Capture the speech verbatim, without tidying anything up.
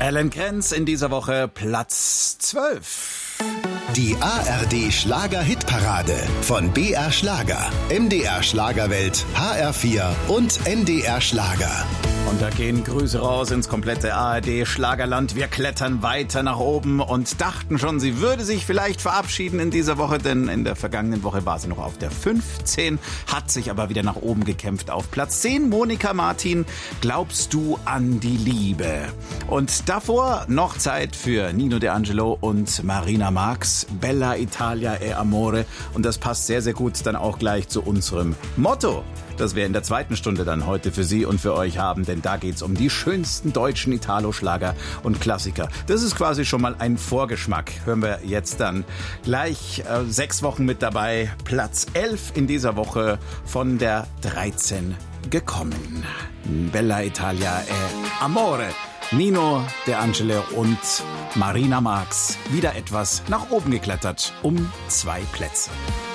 Helen Krenz in dieser Woche Platz zwölf. Die A R D Schlager-Hitparade von B R Schlager, M D R Schlagerwelt, H R vier und N D R Schlager. Und da gehen Grüße raus ins komplette A R D Schlagerland. Wir klettern weiter nach oben und dachten schon, sie würde sich vielleicht verabschieden in dieser Woche, denn in der vergangenen Woche war sie noch auf der fünfzehn, hat sich aber wieder nach oben gekämpft auf Platz zehn. Monika Martin, glaubst du an die Liebe? Und davor noch Zeit für Nino D'Angelo und Marina Marx, Bella Italia e Amore. Und das passt sehr, sehr gut dann auch gleich zu unserem Motto, das wir in der zweiten Stunde dann heute für Sie und für euch haben, denn da geht's um die schönsten deutschen Italo-Schlager und Klassiker. Das ist quasi schon mal ein Vorgeschmack. Hören wir jetzt dann gleich äh, sechs Wochen mit dabei. Platz elf in dieser Woche von der dreizehn gekommen. Bella Italia e Amore. Nino D'Angelo und Marina Marx wieder etwas nach oben geklettert um zwei Plätze.